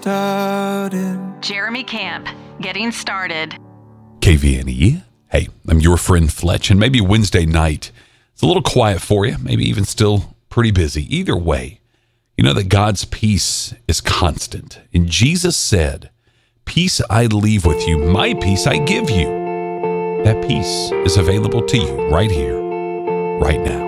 started. Jeremy Camp, getting started. KVNE. Hey, I'm your friend Fletch, and maybe Wednesday night, it's a little quiet for you, maybe even still pretty busy. Either way, you know that God's peace is constant. And Jesus said, "Peace I leave with you, my peace I give you." That peace is available to you right here, right now.